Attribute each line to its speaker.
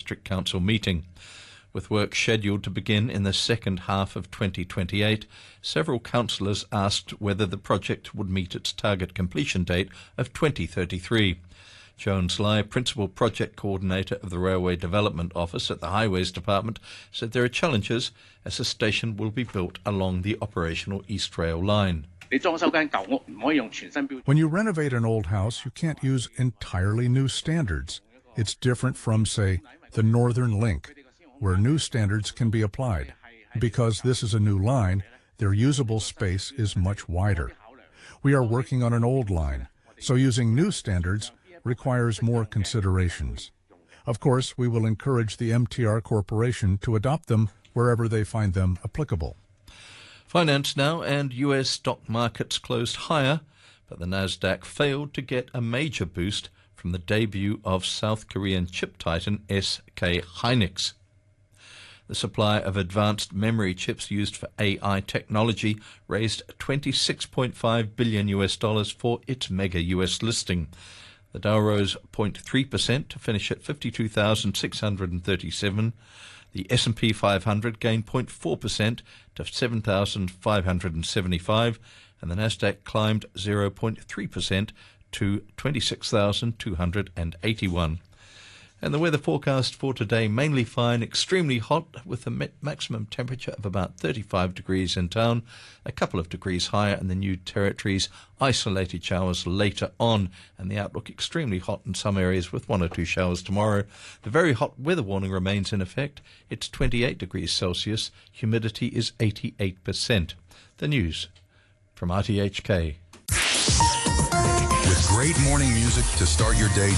Speaker 1: District Council meeting. With work scheduled to begin in the second half of 2028, several councillors asked whether the project would meet its target completion date of 2033. Jones Lai, Principal Project Coordinator of the Railway Development Office at the Highways Department, said there are challenges as the station will be built along the operational East Rail line.
Speaker 2: When you renovate an old house, you can't use entirely new standards. It's different from, say, the Northern Link, where new standards can be applied. Because this is a new line, their usable space is much wider. We are working on an old line, so using new standards requires more considerations. Of course, we will encourage the MTR Corporation to adopt them wherever they find them applicable.
Speaker 1: Finance now, and US stock markets closed higher, but the Nasdaq failed to get a major boost from the debut of South Korean chip titan SK Hynix. The supply of advanced memory chips used for AI technology raised $26.5 billion for its mega US listing. The Dow rose 0.3% to finish at 52,637. The S&P 500 gained 0.4% to 7,575, and the Nasdaq climbed 0.3% to 26,281. And the weather forecast for today, mainly fine, extremely hot, with a maximum temperature of about 35 degrees in town, a couple of degrees higher in the New Territories, isolated showers later on, and the outlook extremely hot in some areas with 1 or 2 showers tomorrow. The very hot weather warning remains in effect. It's 28 degrees Celsius. Humidity is 88%. The news from RTHK.
Speaker 3: With great morning music to start your day